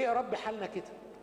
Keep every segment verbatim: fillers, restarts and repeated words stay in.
يا رب حالنا كده؟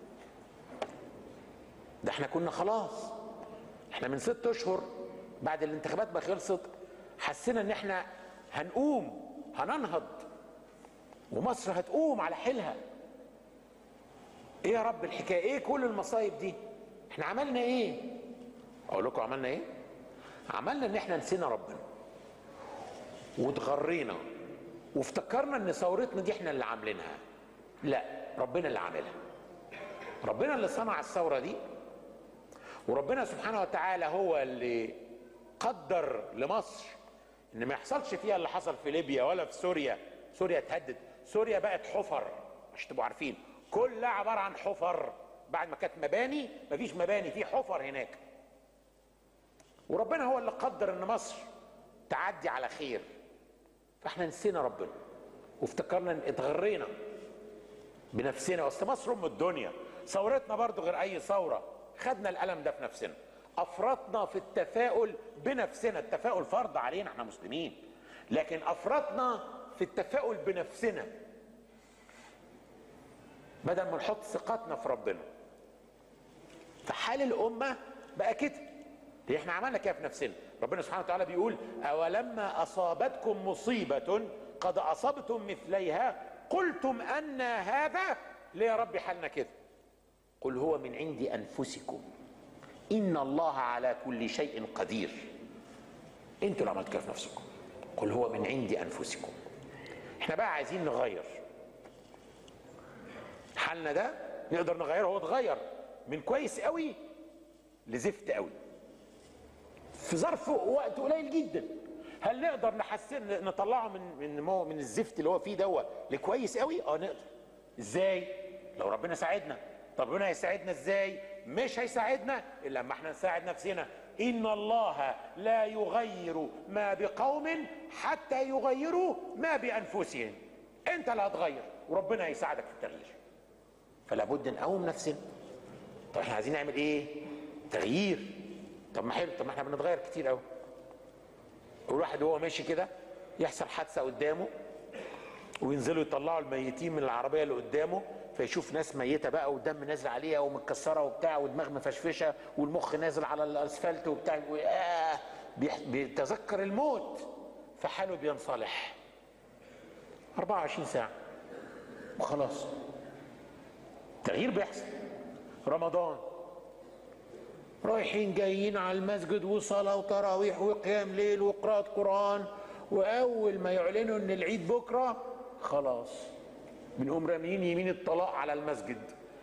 ده احنا كنا خلاص، احنا من ست اشهر بعد الانتخابات ما خلصت حسينا ان احنا هنقوم هننهض ومصر هتقوم على حيلها. ايه يا رب الحكايه؟ ايه كل المصايب دي؟ احنا عملنا ايه؟ اقول لكم عملنا ايه؟ عملنا ان احنا نسينا ربنا واتغرينا وافتكرنا ان ثورتنا دي احنا اللي عاملينها. لا، ربنا اللي عاملها، ربنا اللي صنع الثوره دي، وربنا سبحانه وتعالى هو اللي قدر لمصر ان ما يحصلش فيها اللي حصل في ليبيا ولا في سوريا. سوريا اتهدد، سوريا بقت حفر عشان تبقوا عارفين، كلها عباره عن حفر. بعد ما كانت مباني مفيش مباني، في حفر هناك. وربنا هو اللي قدر ان مصر تعدي على خير. فاحنا نسينا ربنا وافتكرنا ان اتغرينا بنفسنا. اصل مصر ام الدنيا، ثورتنا برضو غير اي ثوره، خدنا الالم ده في نفسنا، افرطنا في التفاؤل بنفسنا. التفاؤل فرض علينا احنا مسلمين، لكن افرطنا في التفاؤل بنفسنا بدل ما نحط ثقتنا في ربنا. فحال الامه بقى كده، ليه احنا عملنا كده في نفسنا. ربنا سبحانه وتعالى بيقول: اولما اصابتكم مصيبه قد اصبتم مثليها قلتم ان هذا. ليه يا رب حالنا كده؟ قل هو من عند انفسكم ان الله على كل شيء قدير. انتوا اللي عملتوا كده في نفسكم. قل هو من عند انفسكم. احنا بقى عايزين نغير حالنا ده، نقدر نغيره. هو اتغير من كويس قوي لزفت قوي في ظرف وقت قليل جدا. هل نقدر نحسن نطلعه من من من الزفت اللي هو فيه دوت لكويس قوي؟ اه نقدر. ازاي؟ لو ربنا ساعدنا. طب ربنا هيساعدنا ازاي؟ مش هيساعدنا الا لما احنا نساعد نفسنا. ان الله لا يغير ما بقوم حتى يغيروا ما بانفسهم. انت اللي هتغير وربنا هيساعدك في التغيير. فلا بد نقوم نفسنا. طب احنا عايزين نعمل ايه؟ تغيير. طب ما حلو، طب ما احنا بنتغير كتير قوي. الواحد وهو ماشي كده يحصل حادثه قدامه وينزلوا يطلعوا الميتين من العربيه اللي قدامه، فيشوف ناس ميته بقى ودم نازل عليها ومتكسره وبتاع ودماغ مفشفشه والمخ نازل على الاسفلت وبتاع، آه بيتذكر الموت، فحاله بينصلح أربعة وعشرين ساعه وخلاص. تغيير بيحصل. رمضان رايحين جايين على المسجد وصلاه وتراويح وقيام ليل وقراءة قرآن، واول ما يعلنوا ان العيد بكره خلاص بنقوم راميين يمين الطلاق على المسجد.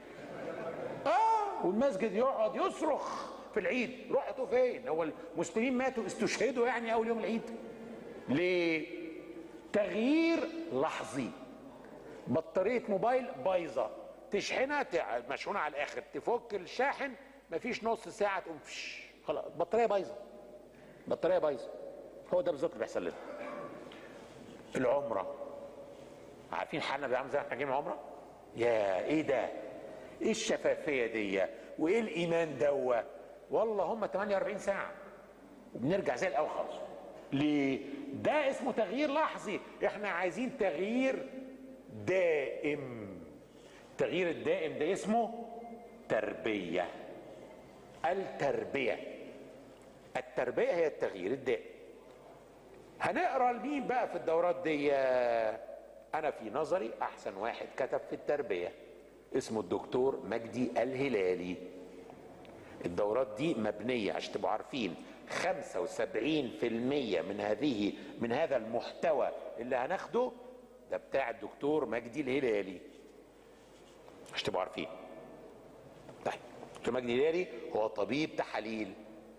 اه والمسجد يقعد يصرخ في العيد. رحتوا فين؟ هو المسلمين ماتوا استشهدوا يعني اول يوم العيد؟ ليه؟ تغيير لحظي. بطاريه موبايل بايظه، تشحنها مشحونه على الاخر، تفك الشاحن مفيش نص ساعه تقوم فش خلاص البطاريه بايظه. البطاريه بايظه. هو ده بالظبط اللي بيحصل لنا. العمره، عارفين حالنا بيعمل زي احنا جايين العمره؟ يا ايه ده؟ ايه الشفافيه دي؟ وايه الايمان دوا؟ والله هم ثمانية وأربعين ساعه وبنرجع زي الاول خالص. ليه؟ ده اسمه تغيير لحظي. احنا عايزين تغيير دائم. التغيير الدائم ده اسمه تربيه. التربيه التربيه هي التغيير الدائم. هنقرا لمين بقى في الدورات دي؟ انا في نظري احسن واحد كتب في التربيه اسمه الدكتور مجدي الهلالي. الدورات دي مبنيه عشان تبقوا عارفين خمسة وسبعين في المية من هذه من هذا المحتوى اللي هناخده ده بتاع الدكتور مجدي الهلالي عشان تبقوا عارفين. طيب الدكتور مجدي الهلالي هو طبيب تحاليل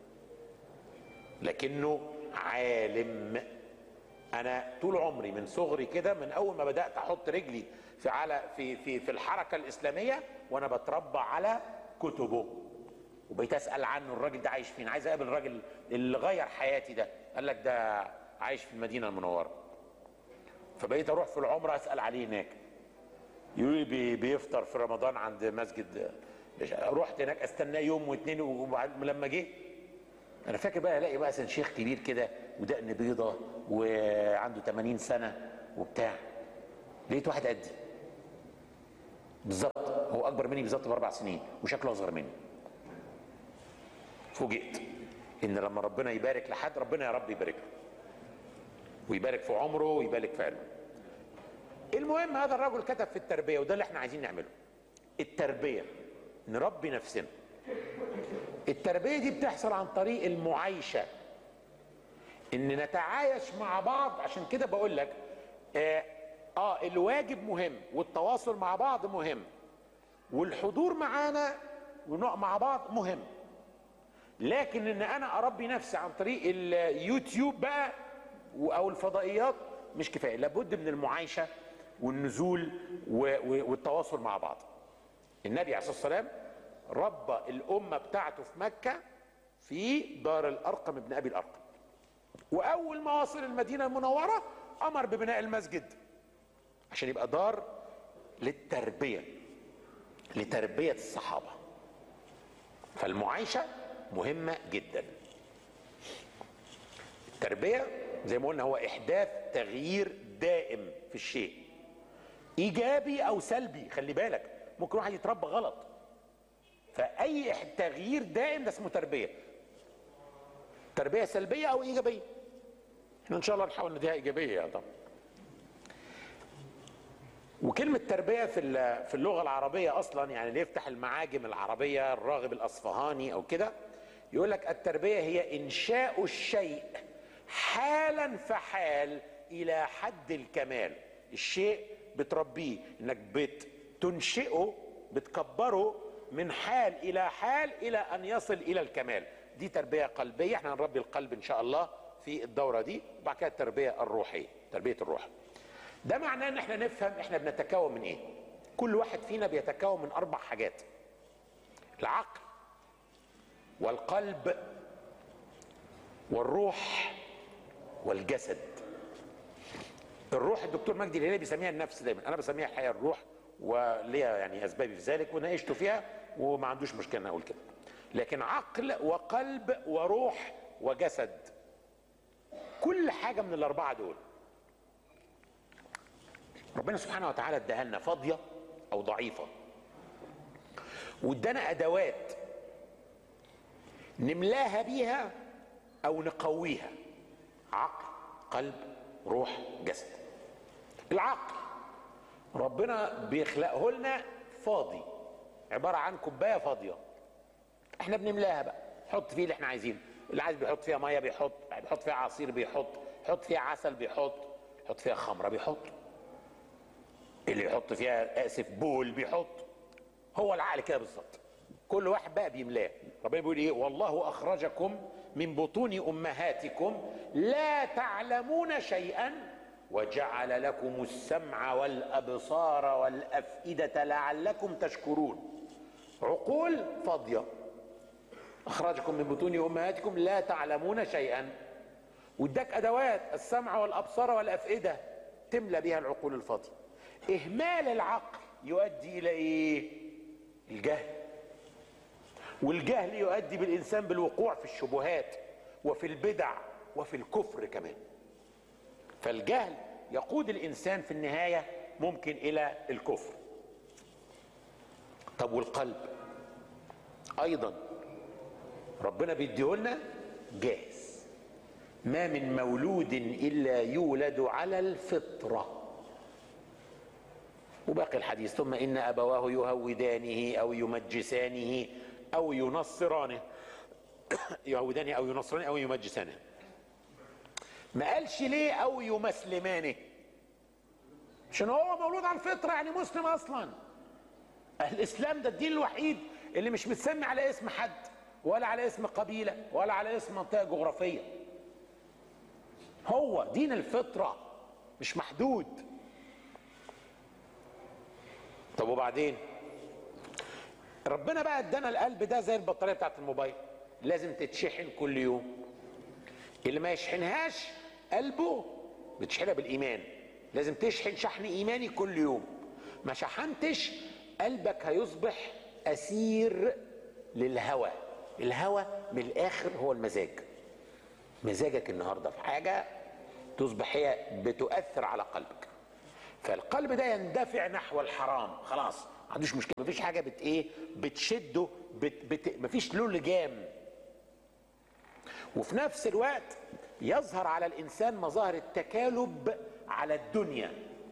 لكنه عالم. انا طول عمري من صغري كده، من اول ما بدات احط رجلي في على في في في الحركه الاسلاميه وانا بتربى على كتبه، وبقيت اسال عنه الراجل ده عايش فين. عايز اقابل الراجل اللي غير حياتي ده. قال لك ده عايش في المدينه المنوره. فبقيت اروح في العمره اسال عليه هناك. يقولوا لي بي بيفطر في رمضان عند مسجد. رحت هناك استناه يوم واثنين، ولما جه انا فاكر بقى الاقي بقى شيخ كبير كده ودقن بيضه وعنده ثمانين سنه وبتاع. لقيت واحد قدي بالظبط، هو اكبر مني بالظبط باربع سنين وشكله اصغر مني. فوجئت ان لما ربنا يبارك لحد، ربنا يا رب يبارك له ويبارك في عمره ويبارك في علمه. المهم هذا الرجل كتب في التربيه، وده اللي احنا عايزين نعمله. التربيه نربي نفسنا. التربيه دي بتحصل عن طريق المعايشه، ان نتعايش مع بعض. عشان كده بقول لك اه, آه الواجب مهم، والتواصل مع بعض مهم، والحضور معانا ونقع مع بعض مهم. لكن ان انا اربي نفسي عن طريق اليوتيوب بقى او الفضائيات مش كفايه، لابد من المعايشه والنزول والتواصل مع بعض. النبي عليه الصلاه والسلام ربى الامه بتاعته في مكه في دار الارقم ابن ابي الارقم، واول ما وصل المدينه المنوره امر ببناء المسجد عشان يبقى دار للتربيه، لتربيه الصحابه. فالمعايشه مهمه جدا. التربيه زي ما قلنا هو احداث تغيير دائم في الشيء، ايجابي او سلبي. خلي بالك ممكن واحد يتربى غلط، فاي تغيير دائم ده اسمه تربيه. تربيه سلبيه او ايجابيه، احنا ان شاء الله نحاول نديها ايجابيه يا طبعا. وكلمه تربيه في في اللغه العربيه اصلا، يعني اللي يفتح المعاجم العربيه الراغب الاصفهاني او كده يقول لك التربيه هي انشاء الشيء حالا فحال الى حد الكمال. الشيء بتربيه، انك بتنشئه بتكبره من حال الى حال الى ان يصل الى الكمال. دي تربيه قلبيه، احنا هنربي القلب ان شاء الله في الدوره دي. وبعد كده التربيه الروحيه، تربيه الروح. ده معناه ان احنا نفهم احنا بنتكون من ايه. كل واحد فينا بيتكون من اربع حاجات: العقل والقلب والروح والجسد. الروح الدكتور مجدي الهلالي بيسميها النفس دايما، انا بسميها الحقيقه الروح، وليا يعني اسبابي في ذلك وناقشت فيها وما عندوش مشكله ان اقول كده. لكن عقل وقلب وروح وجسد، كل حاجه من الاربعه دول ربنا سبحانه وتعالى اداها لنا فاضيه او ضعيفه، وادانا ادوات نملاها بيها او نقويها. عقل، قلب، روح، جسد. العقل ربنا بيخلقه لنا فاضي، عباره عن كوبايه فاضيه، احنا بنملاها بقى، نحط فيه اللي احنا عايزينه. اللي عايز بيحط فيها ميه بيحط، بيحط فيها عصير بيحط، يحط فيها عسل بيحط، يحط فيها خمره بيحط، اللي يحط فيها اسف بول بيحط. هو العقل كده بالظبط، كل واحد بقى بيملاه. ربنا بيقول ايه؟ والله اخرجكم من بطون امهاتكم لا تعلمون شيئا وجعل لكم السمع والابصار والافئده لعلكم تشكرون. عقول فاضيه، اخرجكم من بطون امهاتكم لا تعلمون شيئا، واداك ادوات السمع والابصار والافئده تملى بها العقول الفاضيه. اهمال العقل يؤدي الى ايه؟ الجهل، والجهل يؤدي بالانسان بالوقوع في الشبهات وفي البدع وفي الكفر كمان. فالجهل يقود الانسان في النهايه ممكن الى الكفر. طب والقلب ايضا ربنا بيديهولنا جاهز. ما من مولود الا يولد على الفطره. وباقي الحديث: ثم ان ابواه يهودانه او يمجسانه او ينصرانه. يهودانه او ينصرانه او يمجسانه. ما قالش ليه او يمسلمانه، عشان هو مولود على الفطره، يعني مسلم اصلا. الاسلام ده الدين الوحيد اللي مش متسمي على اسم حد ولا على اسم قبيله ولا على اسم منطقه جغرافيه. هو دين الفطره مش محدود. طب وبعدين ربنا بقى ادانا القلب ده زي البطاريه بتاعت الموبايل، لازم تتشحن كل يوم. اللي ما يشحنهاش قلبه بتشحنها بالايمان، لازم تشحن شحن ايماني كل يوم. ما شحنتش قلبك هيصبح اسير للهوى. الهوى من الاخر هو المزاج. مزاجك النهارده في حاجه تصبح هي بتؤثر على قلبك، فالقلب ده يندفع نحو الحرام. خلاص عندوش مشكله، مفيش حاجه بت ايه بتشده، بت بت مفيش له لجام. وفي نفس الوقت يظهر على الانسان مظاهر التكالب على الدنيا،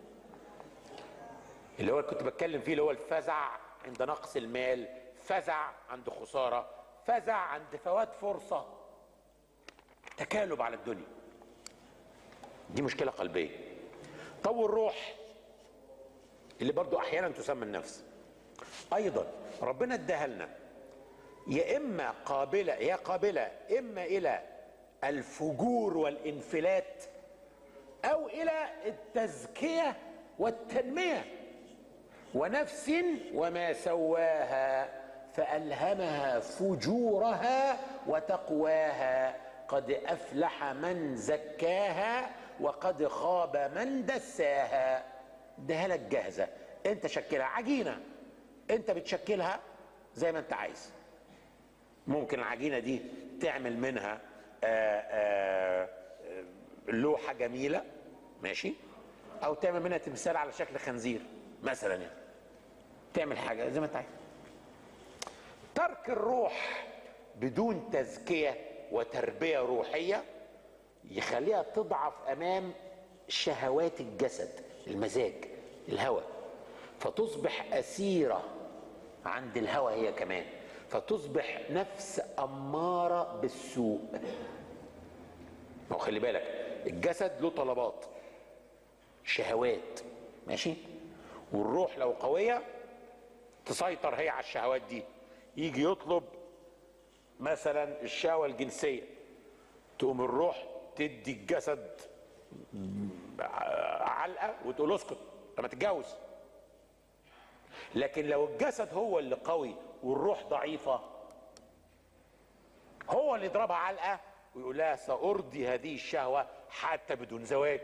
اللي هو كنت بتكلم فيه، اللي هو الفزع عند نقص المال، فزع عند خساره، فزع عند فوات فرصه، تكالب على الدنيا. دي مشكله قلبيه. طب والروح اللي برضو احيانا تسمى النفس، ايضا ربنا اداها لنا، يا اما قابله يا قابله اما الى الفجور والانفلات او الى التزكيه والتنميه. ونفس وما سواها فالهمها فجورها وتقواها قد افلح من زكاها وقد خاب من دساها. اديها لك جاهزه، انت شكلها عجينه، انت بتشكلها زي ما انت عايز. ممكن العجينه دي تعمل منها آآ آآ لوحه جميله، ماشي، او تعمل منها تمثال على شكل خنزير مثلا، يعني تعمل حاجه زي ما انت عايز. ترك الروح بدون تزكيه وتربيه روحيه يخليها تضعف امام شهوات الجسد، المزاج، الهوى، فتصبح اسيره عند الهوى هي كمان، فتصبح نفس اماره بالسوء. ما هو خلي بالك، الجسد له طلبات، شهوات، ماشي، والروح لو قويه تسيطر هي على الشهوات دي. يجي يطلب مثلا الشهوه الجنسيه، تقوم الروح تدي الجسد علقه وتقول له اسكت لما تتجوز. لكن لو الجسد هو اللي قوي والروح ضعيفه، هو اللي يضربها علقه ويقول لها سأرضي هذه الشهوه حتى بدون زواج،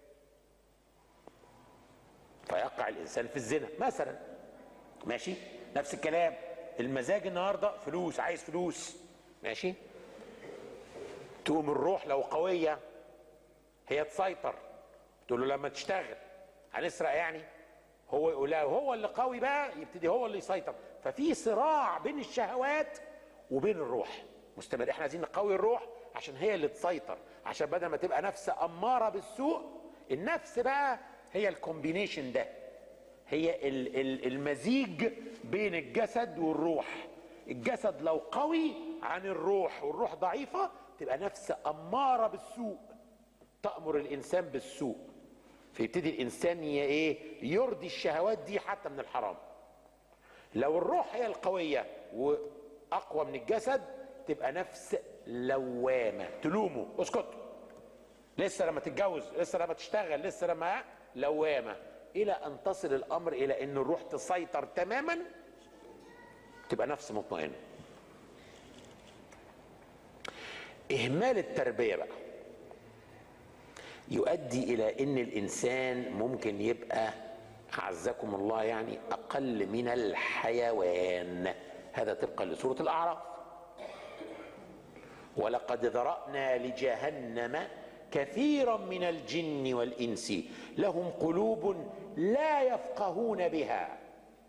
فيقع الانسان في الزنا مثلا، ماشي. نفس الكلام، المزاج النهارده فلوس، عايز فلوس، ماشي، تقوم الروح لو قويه هي تسيطر، تقول له لما تشتغل هنسرق يعني، هو يقول لها هو اللي قوي بقى، يبتدي هو اللي يسيطر. ففي صراع بين الشهوات وبين الروح مستمر. احنا عايزين نقوي الروح عشان هي اللي تسيطر، عشان بدل ما تبقى نفس اماره بالسوء، النفس بقى هي الكومبينيشن ده، هي المزيج بين الجسد والروح. الجسد لو قوي عن الروح والروح ضعيفه تبقى نفس اماره بالسوء، تأمر الانسان بالسوء، فيبتدي الانسان ايه يرضي الشهوات دي حتى من الحرام. لو الروح هي القويه واقوى من الجسد تبقى نفس لوامه، تلومه اسكت لسه لما تتجوز، لسه لما تشتغل، لسه لما، لوامه، الى ان تصل الامر الى ان الروح تسيطر تماما، تبقى نفس مطمئنه. اهمال التربيه بقى يؤدي الى ان الانسان ممكن يبقى اعزكم الله يعني اقل من الحيوان. هذا طبقا لسوره الاعراف. ولقد ذرأنا لجهنم كثيرا من الجن والانس لهم قلوب لا يفقهون بها،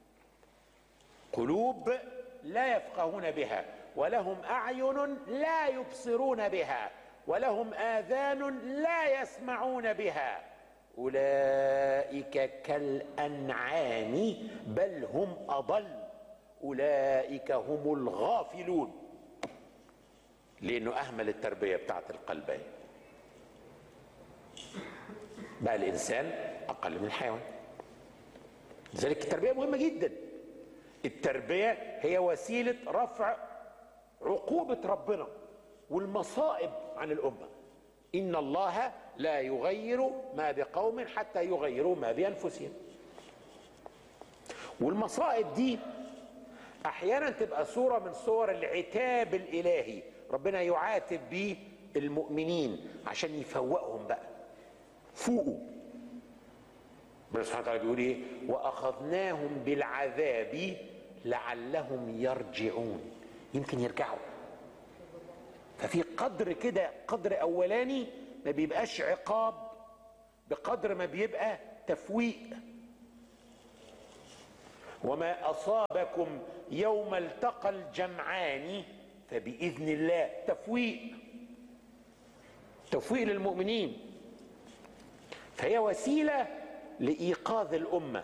قلوب لا يفقهون بها، ولهم اعين لا يبصرون بها، ولهم آذان لا يسمعون بها، أولئك كالأنعام بل هم أضل أولئك هم الغافلون. لأنه أهمل التربية بتاعت القلبين، بقى الإنسان أقل من الحيوان. لذلك التربية مهمة جدا. التربية هي وسيلة رفع عقوبة ربنا والمصائب عن الأمة. إن الله لا يغير ما بقوم حتى يغيروا ما بأنفسهم. والمصائب دي أحيانا تبقى صورة من صور العتاب الإلهي، ربنا يعاتب بيه المؤمنين عشان يفوقهم بقى، فوقوا. ربنا سبحانه وتعالى بيقول إيه؟ وأخذناهم بالعذاب لعلهم يرجعون، يمكن يرجعوا. ففي قدر كده، قدر اولاني ما بيبقاش عقاب بقدر ما بيبقى تفويق. وما أصابكم يوم التقى الجمعان فبإذن الله. تفويق، تفويق للمؤمنين. فهي وسيلة لإيقاظ الأمة.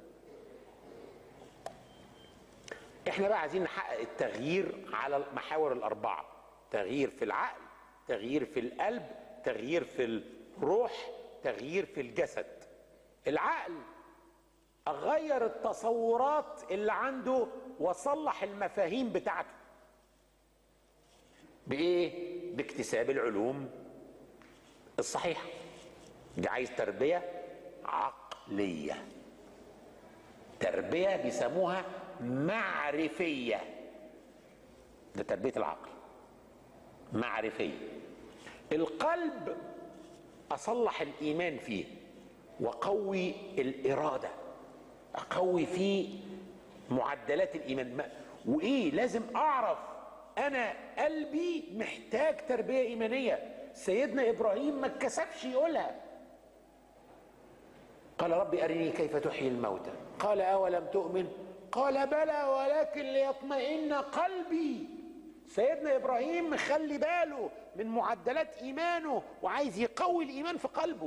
احنا بقى عايزين نحقق التغيير على المحاور الأربعة: تغيير في العقل، تغيير في القلب، تغيير في الروح، تغيير في الجسد. العقل أغير التصورات اللي عنده وصلح المفاهيم بتاعته. بإيه؟ باكتساب العلوم الصحيحة. ده عايز تربية عقلية، تربية بيسموها معرفية. ده تربية العقل، معرفية. القلب أصلح الإيمان فيه وقوي الإرادة، أقوي فيه معدلات الإيمان. وإيه لازم أعرف أنا قلبي محتاج تربية إيمانية. سيدنا إبراهيم ما اتكسفش يقولها. قال ربي أرني كيف تحيي الموتى، قال أولم تؤمن، قال بلى ولكن ليطمئن قلبي. سيدنا إبراهيم مخلي باله من معدلات إيمانه وعايز يقوي الإيمان في قلبه.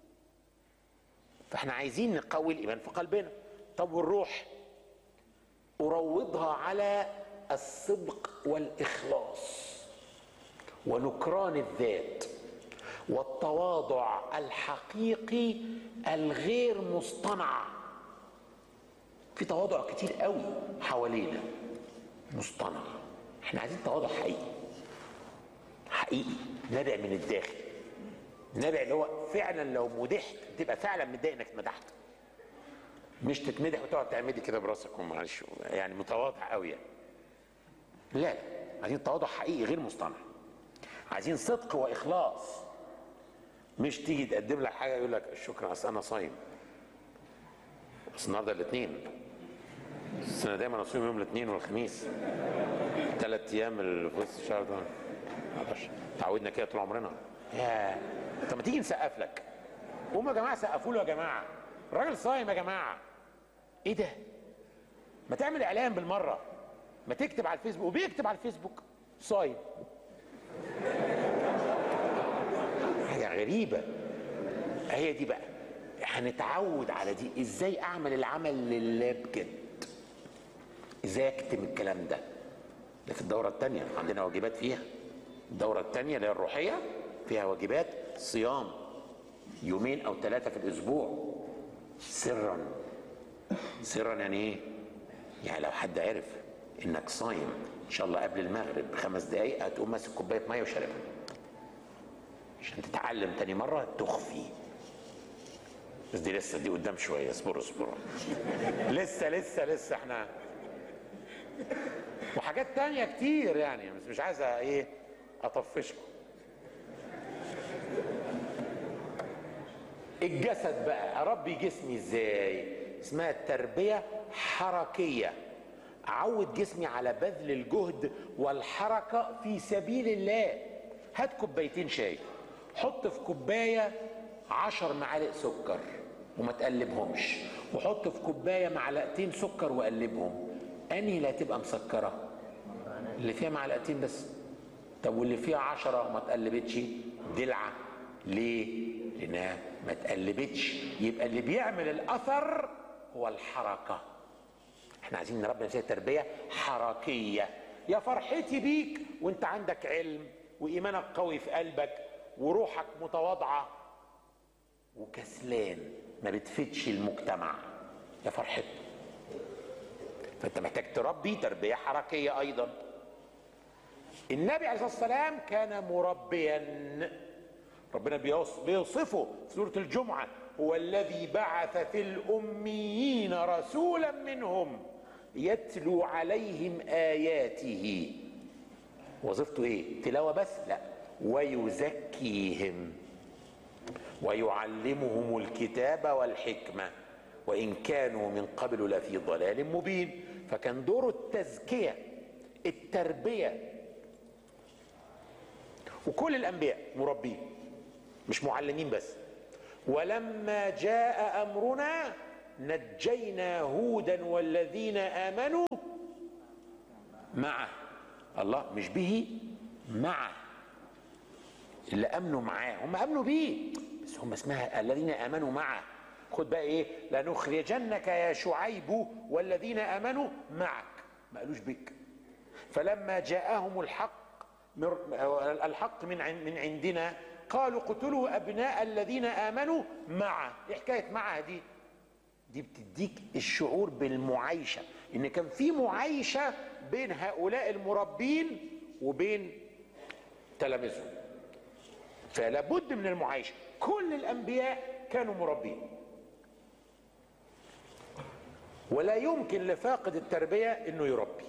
فاحنا عايزين نقوي الإيمان في قلبنا. طب والروح؟ أروضها على الصدق والإخلاص ونكران الذات والتواضع الحقيقي الغير مصطنع. في تواضع كتير قوي حوالينا مصطنع. احنا عايزين تواضع حقيقي، حقيقي نابع من الداخل، نابع اللي هو فعلا لو مدحت تبقى فعلا متضايق انك اتمدحت، مش تتمدح وتقعد تعمدي كده براسك ومعلش يعني متواضع قوي يعني. لا، عايزين تواضع حقيقي غير مصطنع. عايزين صدق واخلاص. مش تيجي تقدم لك حاجه يقول لك شكرا اصل انا صايم، بس النهارده الاثنين، بس انا دايما اصوم يوم الاثنين والخميس، ثلاث ايام اللي في وسط الشهر ده ما اقدرش، تعودنا كده طول عمرنا. يا طب ما تيجي نسقف لك. قوموا يا جماعه سقفوا له يا جماعه، الراجل صايم يا جماعه. ايه ده؟ ما تعمل اعلان بالمره، ما تكتب على الفيسبوك. وبيكتب على الفيسبوك صايم. حاجه غريبه. هي دي بقى هنتعود على دي. ازاي اعمل العمل لله بجد؟ ازاي اكتم الكلام ده؟ ده في الدوره الثانيه عندنا واجبات فيها. الدوره الثانيه اللي هي الروحيه فيها واجبات صيام يومين او ثلاثه في الاسبوع سرا. سرا يعني ايه؟ يعني لو حد عرف انك صايم ان شاء الله قبل المغرب بخمس دقايق هتقوم ماسك كوبايه ميه وشاربها عشان تتعلم تاني مره تخفي. بس دي لسه، دي قدام شويه، اصبروا اصبروا لسه لسه لسه احنا وحاجات تانية كتير يعني، بس مش عايز ايه اطفشكم. الجسد بقى اربي جسمي ازاي؟ اسمها التربيه حركيه. اعود جسمي على بذل الجهد والحركه في سبيل الله. هات كوبايتين شاي، حط في كوبايه عشر معالق سكر وما تقلبهمش، وحط في كوبايه معلقتين سكر وقلبهم. انهي اللي هتبقى مسكره؟ اللي فيها معلقتين بس. طب واللي فيها عشرة وما تقلبتش؟ دلعه. ليه؟ لانها ما تقلبتش. يبقى اللي بيعمل الاثر هو الحركه. احنا عايزين نربي نفسنا تربيه حركيه. يا فرحتي بيك وانت عندك علم وايمانك قوي في قلبك وروحك متواضعه وكسلان ما بتفيدش المجتمع. يا فرحتي. فانت محتاج تربي تربيه حركيه ايضا. النبي عليه الصلاه والسلام كان مربيا. ربنا بيوصفه في سوره الجمعه: هو الذي بعث في الاميين رسولا منهم يتلو عليهم اياته. وظيفته ايه؟ تلاوه بس؟ لا، ويزكيهم ويعلمهم الكتاب والحكمه وان كانوا من قبل لفي ضلال مبين. فكان دوره التزكيه، التربيه. وكل الانبياء مربين مش معلمين بس. ولما جاء امرنا نجينا هودا والذين آمنوا معه. الله، مش به، معه. اللي امنوا معاه هم امنوا بيه، بس هم اسمها الذين امنوا معه. خد بقى ايه، لنخرجنك يا شعيب والذين امنوا معك، ما قالوش بك. فلما جاءهم الحق الحق من من عندنا قالوا اقتلوا ابناء الذين امنوا معه. ايه حكايه معه دي؟ دي بتديك الشعور بالمعايشه، ان كان في معايشه بين هؤلاء المربين وبين تلاميذهم، فلا بد من المعايشه. كل الانبياء كانوا مربين، ولا يمكن لفاقد التربيه انه يربي.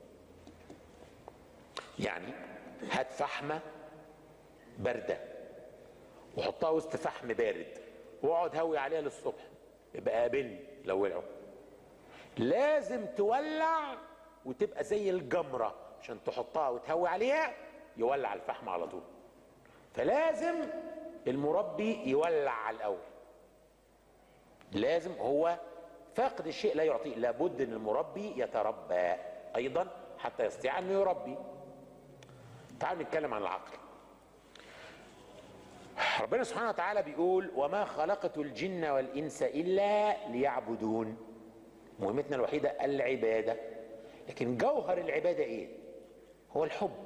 يعني هات فحمه بارده وحطها وسط فحم بارد واقعد هوي عليها للصبح، يبقى قابلني لو ولعوا. لازم تولع وتبقى زي الجمره عشان تحطها وتهوي عليها يولع الفحم على طول. فلازم المربي يولع على الاول، لازم هو فاقد الشيء لا يعطيه. لابد ان المربي يتربى ايضا حتى يستطيع انه يربي. تعالوا نتكلم عن العقل. ربنا سبحانه وتعالى بيقول وما خلقت الجن والانس الا ليعبدون. مهمتنا الوحيده العباده، لكن جوهر العباده ايه؟ هو الحب.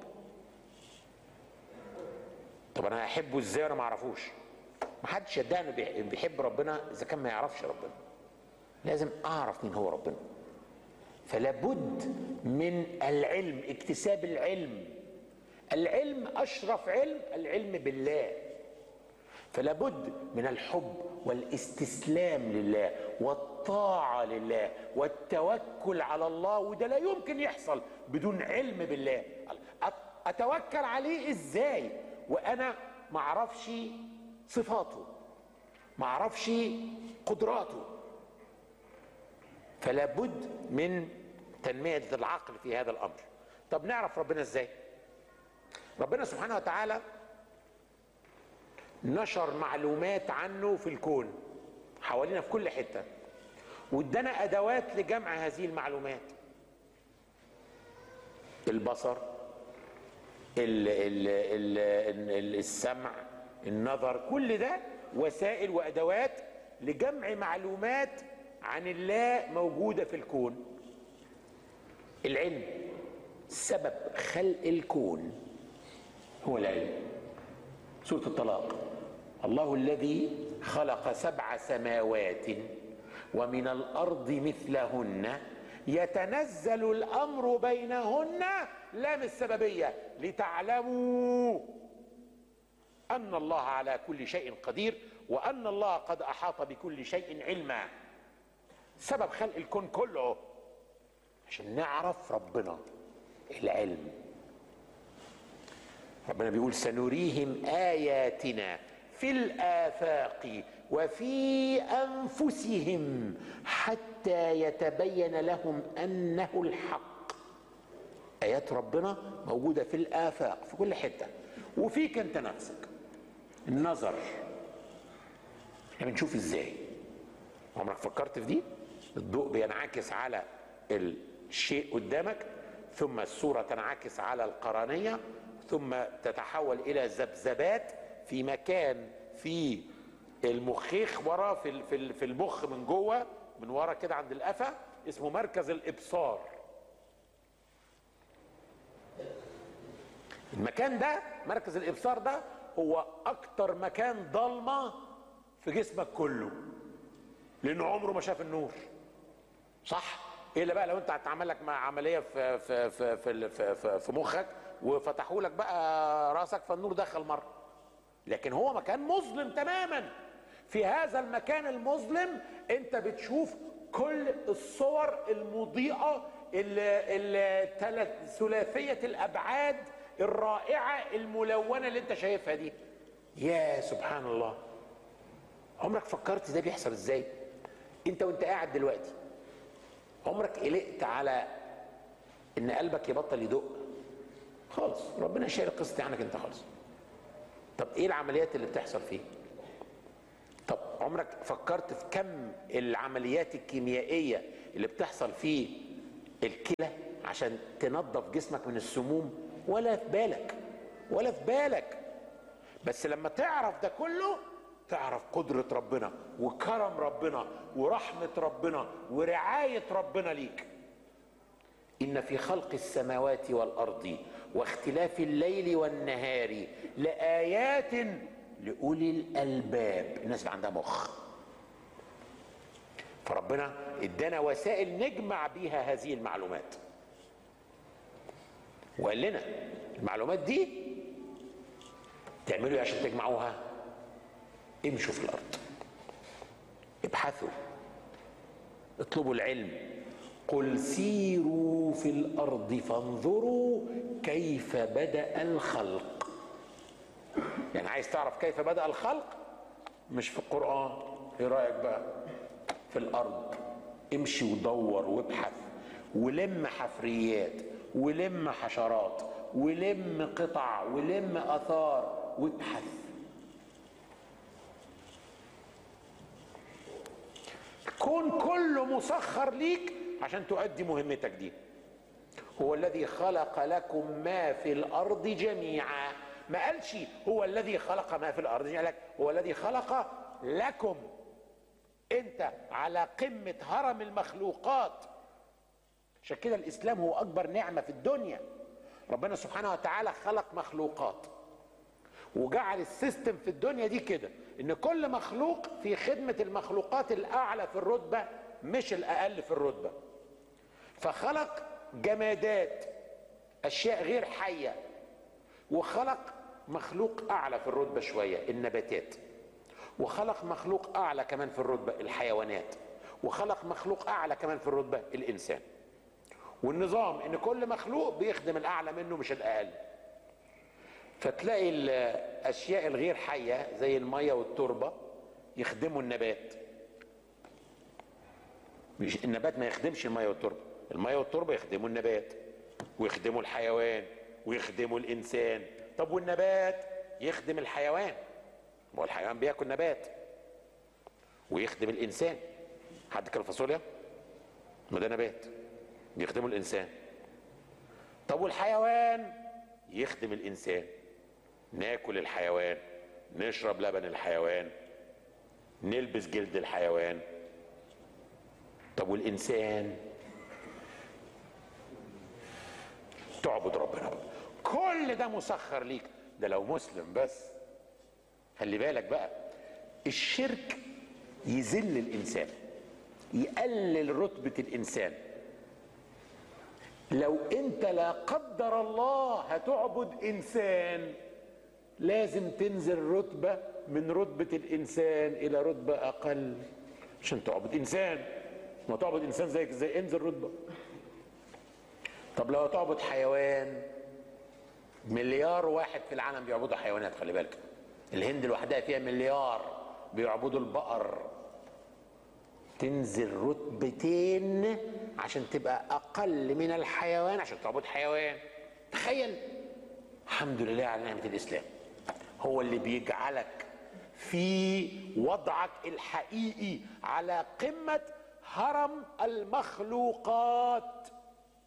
طب انا احبه ازاي وانا ما اعرفوش؟ ما حدش يدعي انه بيحب ربنا اذا كان ما يعرفش ربنا. لازم اعرف مين هو ربنا. فلا بد من العلم، اكتساب العلم. العلم اشرف علم، العلم بالله. فلا بد من الحب والاستسلام لله والطاعه لله والتوكل على الله، وده لا يمكن يحصل بدون علم بالله. اتوكل عليه ازاي وانا ما اعرفش صفاته، ما اعرفش قدراته؟ فلا بد من تنمية العقل في هذا الامر. طب نعرف ربنا ازاي؟ ربنا سبحانه وتعالى نشر معلومات عنه في الكون حوالينا في كل حتة، وادانا ادوات لجمع هذه المعلومات. البصر، ال ال ال السمع، النظر، كل ده وسائل وادوات لجمع معلومات عن الله موجودة في الكون. العلم، سبب خلق الكون هو العلم. سورة الطلاق: الله الذي خلق سبع سماوات ومن الأرض مثلهن يتنزل الأمر بينهن، لام السببية، لتعلموا أن الله على كل شيء قدير وأن الله قد أحاط بكل شيء علما. سبب خلق الكون كله عشان نعرف ربنا، العلم. ربنا بيقول سنريهم آياتنا في الآفاق وفي أنفسهم حتى يتبين لهم أنه الحق. آيات ربنا موجودة في الآفاق في كل حتة، وفيك أنت نفسك. النظر، احنا بنشوف ازاي؟ عمرك فكرت في دي؟ الضوء بينعكس على الشيء قدامك، ثم الصورة تنعكس على القرنية، ثم تتحول إلى ذبذبات في مكان في المخيخ ورا في في المخ من جوه من ورا كده عند القفا، اسمه مركز الإبصار. المكان ده مركز الإبصار ده هو أكتر مكان ضلمة في جسمك كله، لأنه عمره ما شاف النور. صح؟ إلا بقى لو أنت هتعمل لك عملية في في في في في, في مخك وفتحوا لك بقى راسك فالنور دخل مرة، لكن هو مكان مظلم تماما. في هذا المكان المظلم أنت بتشوف كل الصور المضيئة ثلاثية الأبعاد الرائعة الملونة اللي أنت شايفها دي. يا سبحان الله، عمرك فكرت ده بيحصل ازاي؟ انت وانت قاعد دلوقتي عمرك قلقت على ان قلبك يبطل يدق خالص؟ ربنا شايل القصه عنك انت خالص. طب ايه العمليات اللي بتحصل فيه؟ طب عمرك فكرت في كم العمليات الكيميائية اللي بتحصل في الكلى عشان تنظف جسمك من السموم؟ ولا في بالك، ولا في بالك. بس لما تعرف ده كله تعرف قدرة ربنا وكرم ربنا ورحمة ربنا ورعاية ربنا ليك. إن في خلق السماوات والأرض واختلاف الليل والنهار لآيات لأولي الألباب، الناس اللي عندها مخ. فربنا ادانا وسائل نجمع بيها هذه المعلومات، وقال لنا المعلومات دي تعملوا ايه عشان تجمعوها؟ امشوا في الارض، ابحثوا، اطلبوا العلم. قل سيروا في الارض فانظروا كيف بدأ الخلق. يعني عايز تعرف كيف بدأ الخلق؟ مش في القرآن، ايه رأيك بقى؟ في الارض امشي ودور وابحث ولم حفريات ولم حشرات ولم قطع ولم اثار وابحث. الكون كله مسخر ليك عشان تؤدي مهمتك دي. هو الذي خلق لكم ما في الارض جميعا، ما قالش هو الذي خلق ما في الارض جميعا، هو الذي خلق لكم. انت على قمة هرم المخلوقات. عشان كده الاسلام هو اكبر نعمة في الدنيا. ربنا سبحانه وتعالى خلق مخلوقات وجعل السيستم في الدنيا دي كده ان كل مخلوق في خدمة المخلوقات الاعلى في الرتبة مش الاقل في الرتبة. فخلق جمادات، اشياء غير حية، وخلق مخلوق اعلى في الرتبة شوية النباتات، وخلق مخلوق اعلى كمان في الرتبة الحيوانات، وخلق مخلوق اعلى كمان في الرتبة الانسان. والنظام ان كل مخلوق بيخدم الاعلى منه مش الاقل. فتلاقي الاشياء الغير حية زي المية والتربة يخدموا النبات. مش النبات ما يخدمش المية والتربة، المية والتربة يخدموا النبات ويخدموا الحيوان ويخدموا الانسان. طب والنبات يخدم الحيوان، هو الحيوان بياكل نبات، ويخدم الانسان. حد كل فاصوليا؟ ما ده نبات بيخدموا الانسان. طب والحيوان يخدم الانسان، ناكل الحيوان، نشرب لبن الحيوان، نلبس جلد الحيوان. طب والانسان تعبد ربنا. كل ده مسخر ليك. ده لو مسلم بس. خلي بالك بقى، الشرك يذل الانسان، يقلل رتبة الانسان. لو انت لا قدر الله هتعبد انسان لازم تنزل رتبة من رتبة الانسان الى رتبة اقل عشان تعبد انسان. ما تعبد انسان زيك زي انزل رتبة. طب لو تعبد حيوان، مليار واحد في العالم بيعبدوا حيوانات. خلي بالك، الهند لوحدها فيها مليار بيعبدوا البقر. تنزل رتبتين عشان تبقى اقل من الحيوان عشان تعبد حيوان. تخيل. الحمد لله على نعمة الاسلام، هو اللي بيجعلك في وضعك الحقيقي على قمة هرم المخلوقات.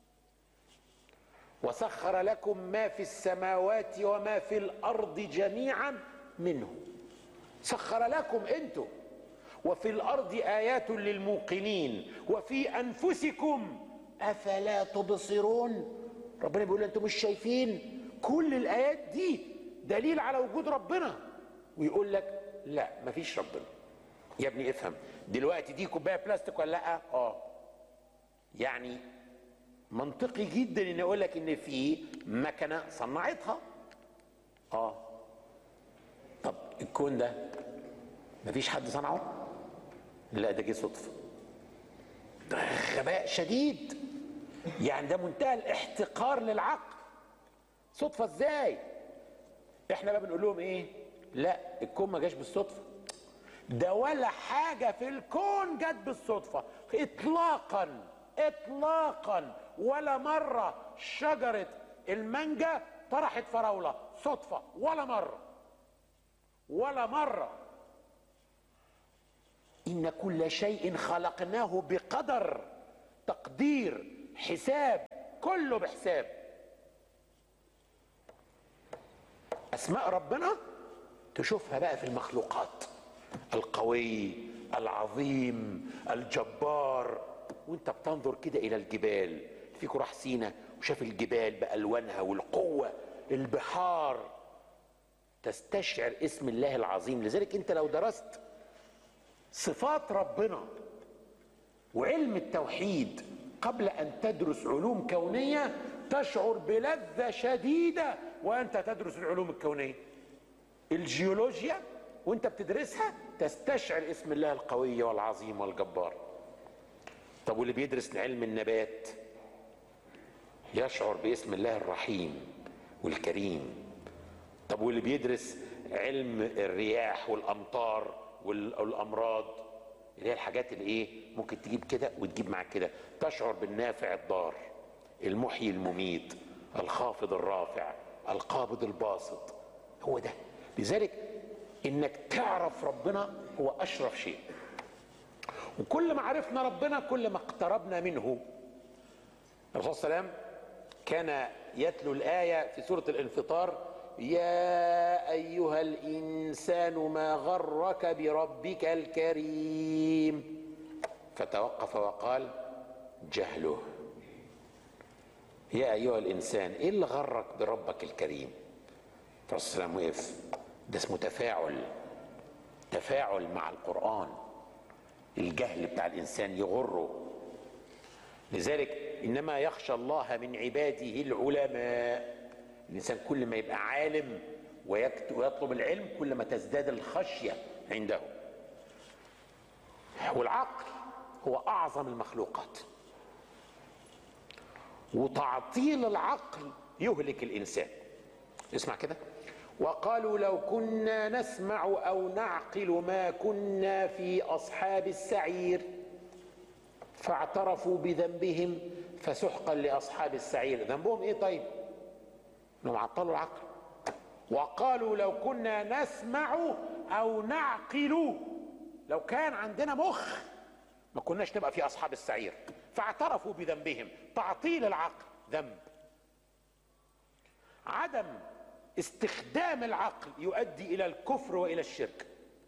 وسخر لكم ما في السماوات وما في الارض جميعا منه. سخر لكم انتم. وفي الارض ايات للموقنين وفي انفسكم افلا تبصرون. ربنا بيقول انتم مش شايفين كل الايات دي دليل على وجود ربنا؟ ويقول لك لا مفيش ربنا. يا ابني افهم دلوقتي، دي كوبايه بلاستيك ولا لا؟ اه. يعني منطقي جدا ان اقول لك ان في مكنه صنعتها. اه. طب الكون ده مفيش حد صنعه؟ لا، ده جه صدفه. ده غباء شديد. يعني ده منتهى الاحتقار للعقل. صدفه ازاي؟ احنا بقى بنقول لهم ايه؟ لا، الكون ما جاش بالصدفه. ده ولا حاجه في الكون جت بالصدفه اطلاقا اطلاقا. ولا مره شجره المانجا طرحت فراوله صدفه، ولا مره ولا مره. إن كل شيء خلقناه بقدر، تقدير، حساب، كله بحساب. أسماء ربنا تشوفها بقى في المخلوقات، القوي، العظيم، الجبار. وانت بتنظر كده إلى الجبال، فيكوا راح سينا وشاف الجبال بألوانها والقوة، البحار، تستشعر اسم الله العظيم. لذلك انت لو درست صفات ربنا وعلم التوحيد قبل ان تدرس علوم كونية تشعر بلذة شديدة وانت تدرس العلوم الكونية. الجيولوجيا وانت بتدرسها تستشعر اسم الله القوي والعظيم والجبار. طب واللي بيدرس علم النبات يشعر باسم الله الرحيم والكريم. طب واللي بيدرس علم الرياح والامطار والامراض، اللي هي الحاجات اللي ايه ممكن تجيب كده وتجيب معاك كده، تشعر بالنافع الضار، المحيي المميت، الخافض الرافع، القابض الباسط. هو ده. لذلك انك تعرف ربنا هو اشرف شيء، وكل ما عرفنا ربنا كل ما اقتربنا منه. الرسول صلى الله عليه وسلم كان يتلو الآية في سورة الانفطار: يا أيها الإنسان ما غرك بربك الكريم، فتوقف وقال: جهله. يا أيها الإنسان، إيه اللي غرك بربك الكريم؟ الرسول صلى الله عليه وسلم وقف. ده اسمه تفاعل، تفاعل مع القرآن. الجهل بتاع الإنسان يغره. لذلك إنما يخشى الله من عباده العلماء. الإنسان كل ما يبقى عالم ويطلب العلم كل ما تزداد الخشية عنده. والعقل هو أعظم المخلوقات، وتعطيل العقل يهلك الإنسان. اسمع كده: وقالوا لو كنا نسمع أو نعقل ما كنا في أصحاب السعير فاعترفوا بذنبهم فسحقا لأصحاب السعير. ذنبهم إيه طيب؟ انهم عطلوا العقل. وقالوا لو كنا نسمع او نعقل، لو كان عندنا مخ ما كناش نبقى في اصحاب السعير. فاعترفوا بذنبهم، تعطيل العقل ذنب. عدم استخدام العقل يؤدي الى الكفر والى الشرك،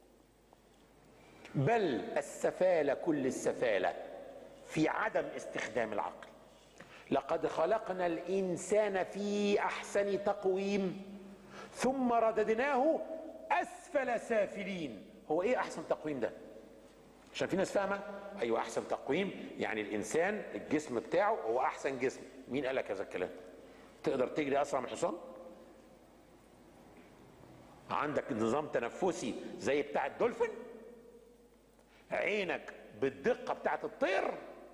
بل السفالة كل السفالة في عدم استخدام العقل. لقد خلقنا الإنسان في أحسن تقويم ثم رددناه أسفل سافلين. هو إيه أحسن تقويم ده؟ عشان في ناس فاهمة أيوة أحسن تقويم يعني الإنسان الجسم بتاعه هو أحسن جسم. مين قال لك هذا الكلام؟ تقدر تجري أسرع من الحصان؟ عندك نظام تنفسي زي بتاع الدولفين؟ عينك بالدقة بتاعت الطير؟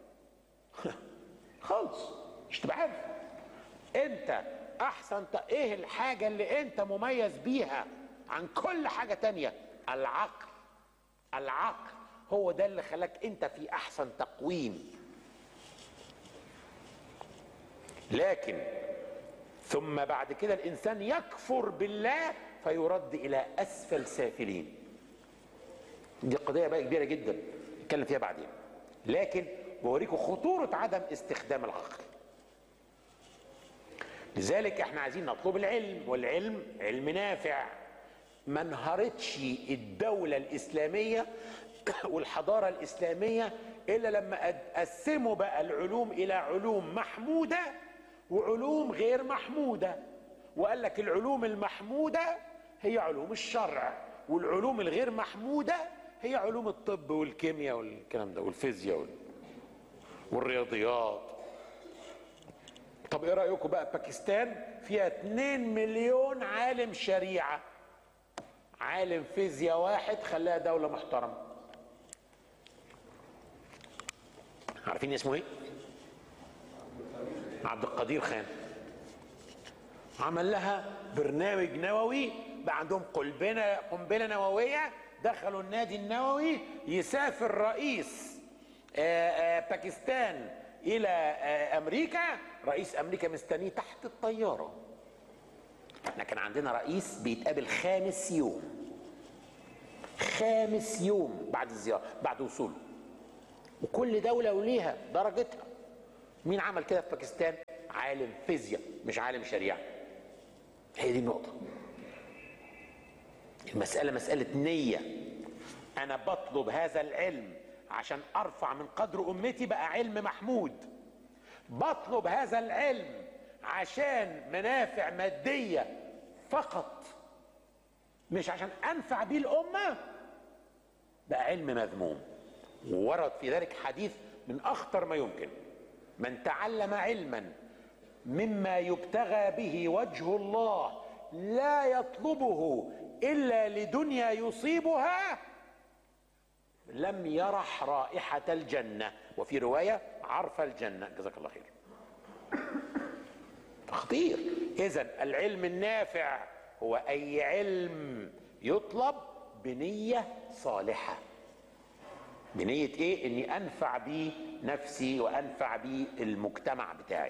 خالص مش تبقى عارف. انت احسن ت... ايه الحاجة اللي انت مميز بيها عن كل حاجة تانية؟ العقل. العقل هو ده اللي خلاك انت في احسن تقويم. لكن ثم بعد كده الانسان يكفر بالله فيرد الى اسفل سافلين. دي قضية بقى كبيرة جدا نتكلم فيها بعدين، لكن بوريكم خطورة عدم استخدام العقل. لذلك احنا عايزين نطلب العلم، والعلم علم نافع. ما انهارتش الدولة الإسلامية والحضارة الإسلامية إلا لما قسموا بقى العلوم إلى علوم محمودة وعلوم غير محمودة. وقال لك العلوم المحمودة هي علوم الشرع، والعلوم الغير محمودة هي علوم الطب والكيمياء والكلام ده والفيزياء وال... والرياضيات. طب ايه رأيكم بقى باكستان فيها اتنين مليون عالم شريعة، عالم فيزياء واحد خلاها دولة محترمة. عارفين اسمه ايه؟ عبد القدير خان. عمل لها برنامج نووي، بقى عندهم قنبلة قنبلة نووية، دخلوا النادي النووي، يسافر رئيس آآ آآ باكستان الى امريكا، رئيس امريكا مستنيه تحت الطياره. احنا كان عندنا رئيس بيتقابل خامس يوم خامس يوم بعد الزيارة، بعد وصوله. وكل دولة وليها درجتها. مين عمل كده في باكستان؟ عالم فيزياء مش عالم شريعة. هي دي النقطة. المسألة مسألة نية. أنا بطلب هذا العلم عشان أرفع من قدر أمتي، بقى علم محمود. بطلب هذا العلم عشان منافع مادية فقط، مش عشان أنفع بيه الأمة، بقى علم مذموم. وورد في ذلك حديث من أخطر ما يمكن: من تعلم علما مما يبتغى به وجه الله لا يطلبه إلا لدنيا يصيبها لم يرح رائحة الجنة، وفي رواية عرف الجنة. جزاك الله خير. خطير. إذن العلم النافع هو أي علم يطلب بنية صالحة. بنية إيه؟ إني أنفع بيه نفسي وأنفع بيه المجتمع بتاعي.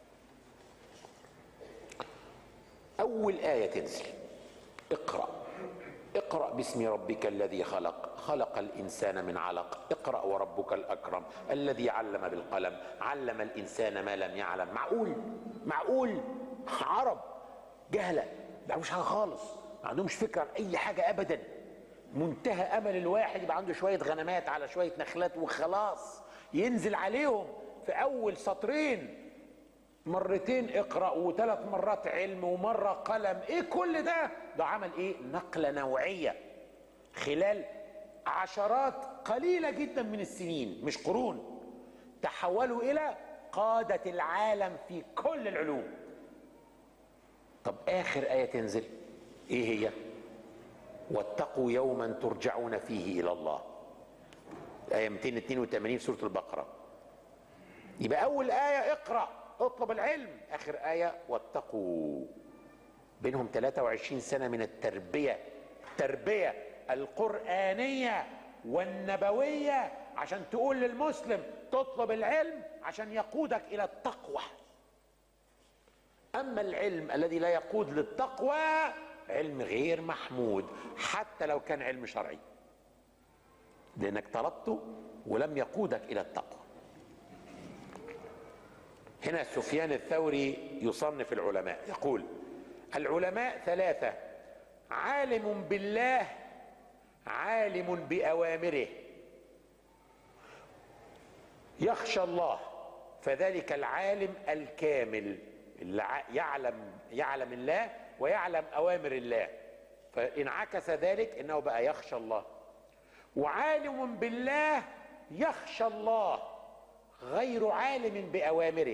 أول آية تنزل: اقرأ اقرأ باسم ربك الذي خلق خلق الإنسان من علق اقرأ وربك الأكرم الذي علم بالقلم علم الإنسان ما لم يعلم. معقول معقول عرب جهلة ما بيعرفوش حاجة خالص، ما عندهمش فكرة عن أي حاجة أبدا. منتهى أمل الواحد يبقى عنده شوية غنمات على شوية نخلات وخلاص، ينزل عليهم في أول سطرين مرتين اقرأ وثلاث مرات علم ومرة قلم. ايه كل ده؟ ده عمل ايه؟ نقلة نوعية خلال عشرات قليلة جدا من السنين مش قرون، تحولوا الى قادة العالم في كل العلوم. طب اخر آية تنزل ايه هي؟ واتقوا يوما ترجعون فيه الى الله. آية مئتين واثنين وثمانين سورة البقرة. يبقى اول آية اقرأ اطلب العلم، اخر آية واتقوا. بينهم ثلاثة وعشرين سنة من التربية، التربية القرآنية والنبوية، عشان تقول للمسلم تطلب العلم عشان يقودك الى التقوى. اما العلم الذي لا يقود للتقوى علم غير محمود، حتى لو كان علم شرعي، لانك طلبته ولم يقودك الى التقوى. هنا سفيان الثوري يصنف العلماء، يقول: العلماء ثلاثة: عالم بالله، عالم بأوامره، يخشى الله، فذلك العالم الكامل اللي يعلم يعلم الله ويعلم أوامر الله، فانعكس ذلك انه بقى يخشى الله. وعالم بالله يخشى الله غير عالم بأوامره،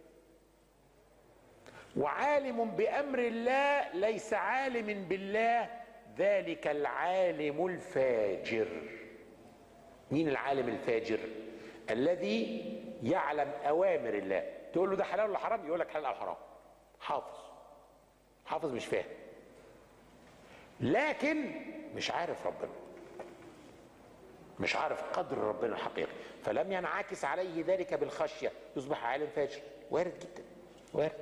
وعالم بأمر الله ليس عالم بالله، ذلك العالم الفاجر. مين العالم الفاجر؟ الذي يعلم أوامر الله، تقول له ده حلال ولا حرام يقول لك حلال أو حرام، حافظ حافظ مش فاهم، لكن مش عارف ربنا، مش عارف قدر ربنا الحقيقي، فلم ينعكس عليه ذلك بالخشية، يصبح عالم فاجر. وارد جدا، وارد.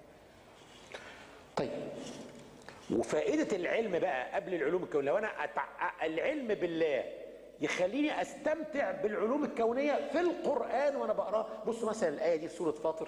طيب، وفائدة العلم بقى قبل العلوم الكونية، لو أنا أتع... العلم بالله يخليني أستمتع بالعلوم الكونية في القرآن وأنا بقراه. بصوا مثلا الآية دي في سورة فاطر: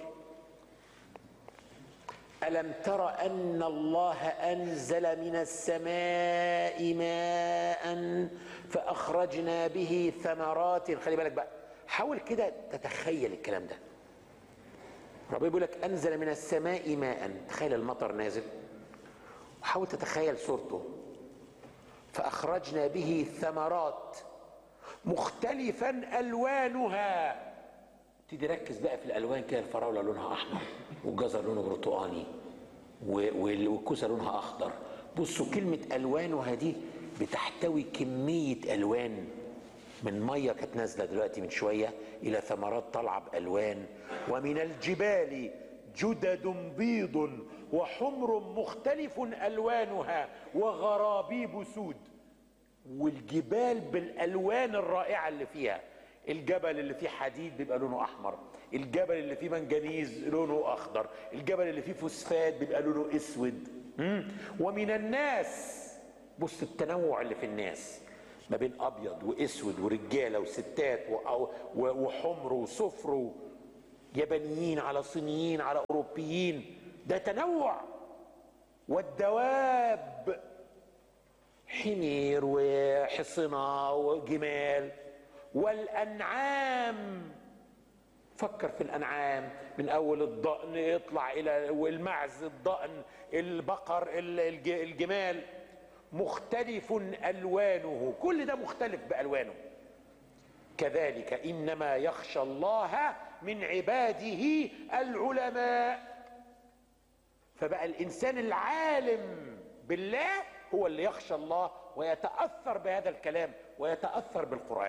ألم تر أن الله أنزل من السماء ماء فأخرجنا به ثمرات. خلي بالك بقى، حاول كده تتخيل الكلام ده. ربنا بيقول لك أنزل من السماء ماء، تخيل المطر نازل، وحاول تتخيل صورته. فأخرجنا به ثمرات مختلفا ألوانها. تيجي ركز بقى في الألوان كده، الفراولة لونها أحمر، والجزر لونه برتقاني، والكوسة لونها أخضر. بصوا كلمة ألوانها دي بتحتوي كمية ألوان، من مية كانت نازلة دلوقتي من شوية إلى ثمرات طالعة بألوان. ومن الجبال جدد بيض وحمر مختلف ألوانها وغرابيب سود. والجبال بالألوان الرائعة اللي فيها، الجبل اللي فيه حديد بيبقى لونه أحمر، الجبل اللي فيه منجنيز لونه أخضر، الجبل اللي فيه فوسفات بيبقى لونه أسود. ومن الناس، بص التنوع اللي في الناس، ما بين ابيض واسود ورجاله وستات وحمر وصفر، يابانيين على صينيين على اوروبيين، ده تنوع. والدواب حمير وحصنة وجمال. والأنعام، فكر في الأنعام من أول الضأن يطلع إلى المعز، الضأن، البقر، الجمال، مختلف ألوانه، كل ده مختلف بألوانه. كذلك إنما يخشى الله من عباده العلماء. فبقى الإنسان العالم بالله هو اللي يخشى الله ويتأثر بهذا الكلام ويتأثر بالقرآن.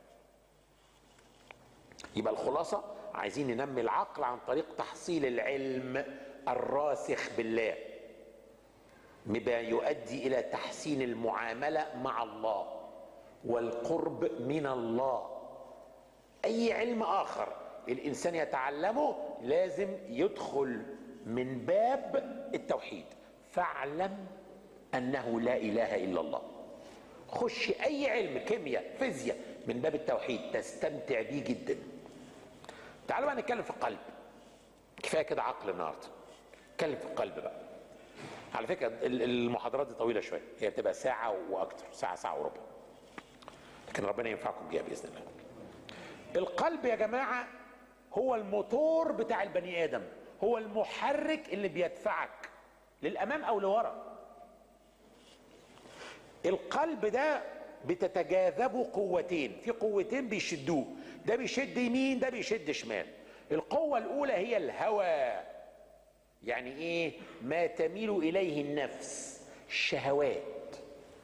يبقى الخلاصة عايزين ننمي العقل عن طريق تحصيل العلم الراسخ بالله، مما يؤدي إلى تحسين المعاملة مع الله والقرب من الله. أي علم آخر الإنسان يتعلمه لازم يدخل من باب التوحيد. فاعلم أنه لا إله إلا الله. خش أي علم، كيمياء، فيزياء، من باب التوحيد تستمتع بيه جدا. تعالوا بقى نتكلم في القلب. كفاية كده عقل النهارده، نتكلم في القلب بقى. على فكرة المحاضرات دي طويلة شوية، هي بتبقى ساعة وأكتر، ساعة ساعة وربع، لكن ربنا ينفعكم بيها بإذن الله. القلب يا جماعة هو الموتور بتاع البني آدم، هو المحرك اللي بيدفعك للأمام أو لورا. القلب ده بتتجاذبه قوتين، في قوتين بيشدوه، ده بيشد يمين ده بيشد شمال. القوة الأولى هي الهوى، يعني إيه؟ ما تميل إليه النفس، الشهوات.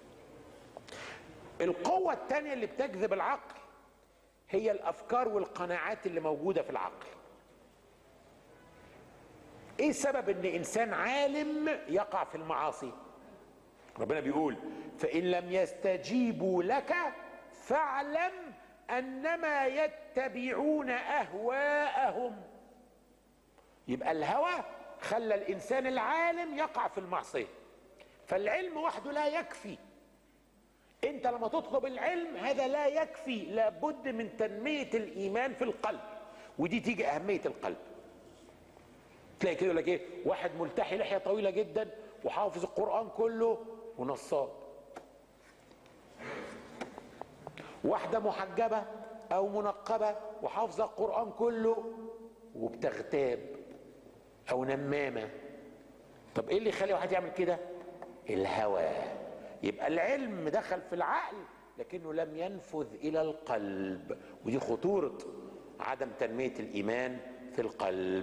القوة الثانية اللي بتجذب العقل هي الأفكار والقناعات اللي موجودة في العقل. إيه سبب إن إنسان عالم يقع في المعاصي؟ ربنا بيقول فإن لم يستجيبوا لك فاعلم أنما يتبعون أهواءهم. يبقى الهوى خلى الإنسان العالم يقع في المعصية. فالعلم وحده لا يكفي. أنت لما تطلب العلم هذا لا يكفي، لابد من تنمية الإيمان في القلب، ودي تيجي أهمية القلب. تلاقي كده يقول لك إيه؟ واحد ملتحي لحية طويلة جدا وحافظ القرآن كله ونصاب. واحدة محجبة أو منقبة وحافظة القرآن كله وبتغتاب أو نمامة. طب إيه اللي يخلي واحد يعمل كده؟ الهوى. يبقى العلم دخل في العقل لكنه لم ينفذ إلى القلب، ودي خطورة عدم تنمية الإيمان في القلب.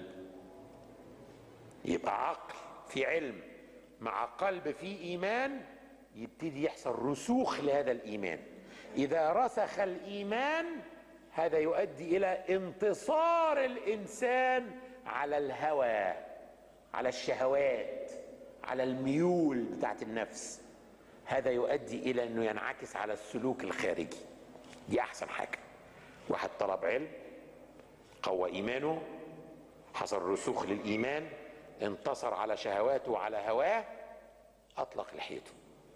يبقى عقل في علم مع قلب في إيمان، يبتدي يحصل رسوخ لهذا الإيمان. إذا رسخ الإيمان هذا يؤدي إلى انتصار الإنسان على الهوى، على الشهوات، على الميول بتاعت النفس. هذا يؤدي إلى أنه ينعكس على السلوك الخارجي. دي أحسن حاجة. واحد طلب علم، قوى إيمانه، حصل رسوخ للإيمان، انتصر على شهواته وعلى هواه، أطلق لحيته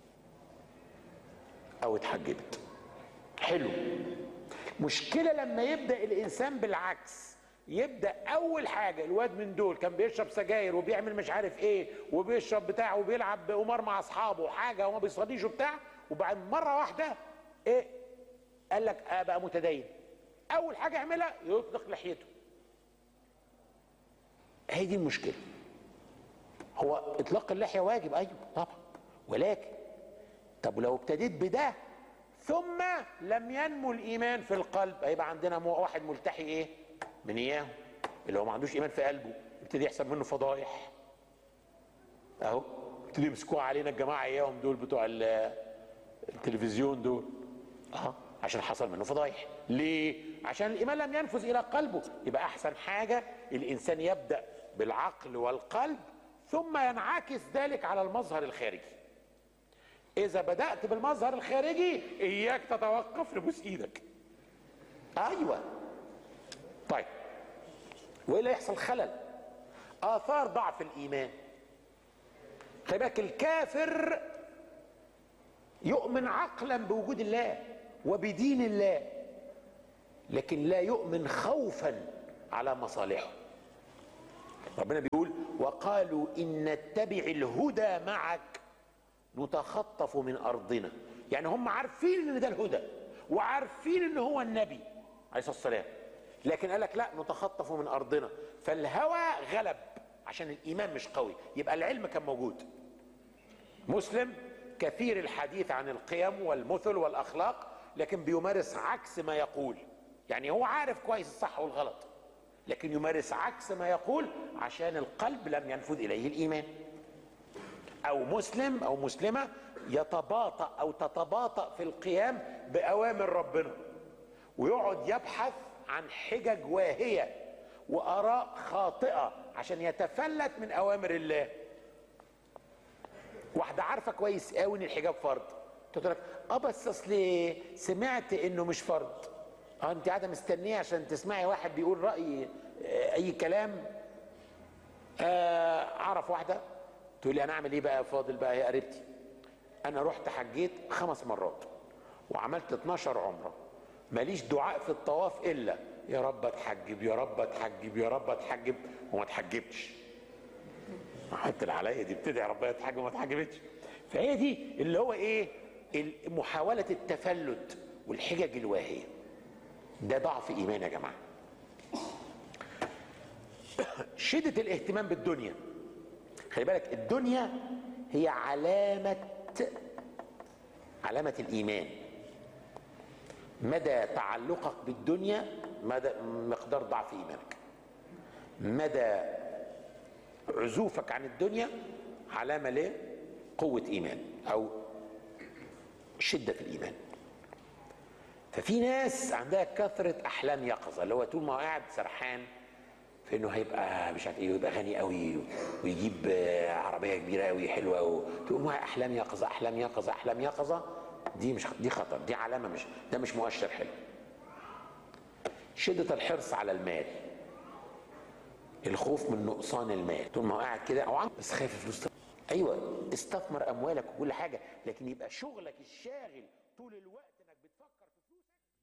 أو اتحجبت. حلو. مشكلة لما يبدأ الإنسان بالعكس، يبدأ أول حاجة الواد من دول كان بيشرب سجاير وبيعمل مش عارف إيه وبيشرب بتاعه وبيلعب بقمار مع أصحابه وحاجة وما بيصليش وبتاع، وبعد مرة واحدة إيه؟ قال لك آه بقى متدين. أول حاجة يعملها يطلق لحيته. هي دي المشكلة. هو إطلاق اللحية واجب، أيوه طبعا، ولكن طب ولو ابتديت بده ثم لم ينمو الإيمان في القلب، هيبقى عندنا واحد ملتحي إيه؟ من إياه اللي هو ما عندوش إيمان في قلبه، يبتدي يحصل منه فضايح. أهو يبتدي يمسكوها علينا الجماعة إياهم دول بتوع التلفزيون دول، أه عشان حصل منه فضايح. ليه؟ عشان الإيمان لم ينفذ إلى قلبه. يبقى أحسن حاجة الإنسان يبدأ بالعقل والقلب ثم ينعكس ذلك على المظهر الخارجي. إذا بدأت بالمظهر الخارجي إياك تتوقف، نبوس إيدك. أيوة. طيب، وإلا يحصل خلل. آثار ضعف الإيمان. خلي بالك الكافر يؤمن عقلا بوجود الله وبدين الله، لكن لا يؤمن خوفا على مصالحه. ربنا بيقول وقالوا إن نتبع الهدى معك نتخطف من أرضنا. يعني هم عارفين إن ده الهدى وعارفين إن هو النبي عليه الصلاة والسلام، لكن قال لك لا، نتخطف من أرضنا. فالهوى غلب عشان الإيمان مش قوي. يبقى العلم كان موجود، مسلم كثير الحديث عن القيم والمثل والأخلاق، لكن بيمارس عكس ما يقول. يعني هو عارف كويس الصح والغلط، لكن يمارس عكس ما يقول عشان القلب لم ينفذ إليه الإيمان. أو مسلم أو مسلمة يتباطأ أو تتباطأ في القيام بأوامر ربنا، ويقعد يبحث عن حجج واهية وآراء خاطئة عشان يتفلت من أوامر الله. واحدة عارفة كويس قوي إن الحجاب فرض، تقول لك اه بس اصل سمعت انه مش فرض. اه انت قاعده مستنيه عشان تسمعي واحد بيقول راي آه اي كلام. آه اعرف واحده تقول لي انا اعمل ايه بقى يا فاضل بقى يا قريبتي، انا رحت حجيت خمس مرات وعملت اتناشر عمره، ماليش دعاء في الطواف الا يا رب اتحجب يا رب اتحجب يا رب اتحجب، وما اتحجبتش. حتى اللي عليا دي بتدعي ربنا اتحجب وما اتحجبتش. فهي دي اللي هو ايه، محاولة التفلت والحجج الواهية. ده ضعف ايمان يا جماعة. شدة الاهتمام بالدنيا، خلي بالك الدنيا هي علامة علامة الايمان. مدى تعلقك بالدنيا مدى مقدار ضعف ايمانك. مدى عزوفك عن الدنيا علامة لقوة ايمان او شدة في الإيمان. ففي ناس عندها كثرة أحلام يقظة، اللي هو طول ما هو قاعد سرحان في إنه هيبقى مش عارف إيه ويبقى غني قوي ويجيب عربية كبيرة قوي حلوة، وتقوم أحلام يقظة أحلام يقظة أحلام يقظة. دي مش دي خطر، دي علامة، مش ده مش مؤشر حلو. شدة الحرص على المال، الخوف من نقصان المال. طول ما هو قاعد كده أو بس خايف الفلوس. أيوه استثمر أموالك وكل حاجة، لكن يبقى شغلك الشاغل طول الوقت